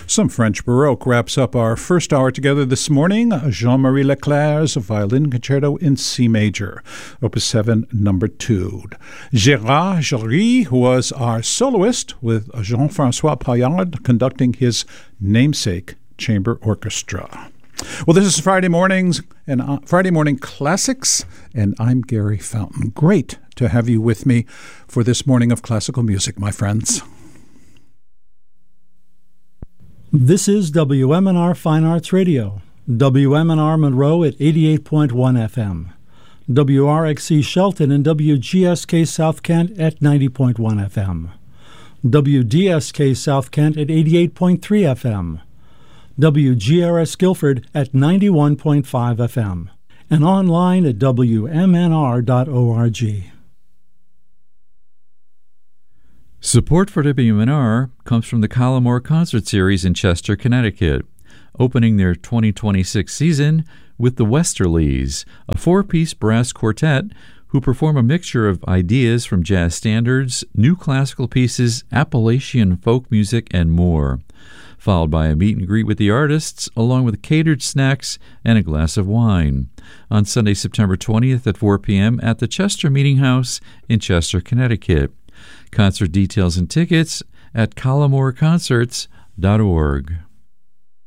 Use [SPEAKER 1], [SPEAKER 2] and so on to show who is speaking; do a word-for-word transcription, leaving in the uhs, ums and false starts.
[SPEAKER 1] Some French Baroque wraps up our first hour together this morning. Jean-Marie Leclerc's Violin Concerto in C major, Opus seven, number two. Gérard Joly was our soloist, with Jean-François Paillard conducting his namesake chamber orchestra. Well, this is Friday Mornings and uh, Friday Morning Classics, and I'm Gary Fountain. Great to have you with me for this morning of classical music, my friends.
[SPEAKER 2] This is W M N R Fine Arts Radio, W M N R Monroe at eighty-eight point one F M, W R X C Shelton and W G S K South Kent at ninety point one F M, W D S K South Kent at eighty-eight point three F M, W G R S Guilford at ninety-one point five F M, and online at W M N R dot org.
[SPEAKER 3] Support for W M N R comes from the Collimore Concert Series in Chester, Connecticut, opening their twenty twenty-six season with the Westerlies, a four-piece brass quartet who perform a mixture of ideas from jazz standards, new classical pieces, Appalachian folk music, and more, followed by a meet and greet with the artists, along with catered snacks and a glass of wine, on Sunday, September twentieth at four p.m. at the Chester Meeting House in Chester, Connecticut. Concert details and tickets at collimore concerts dot org.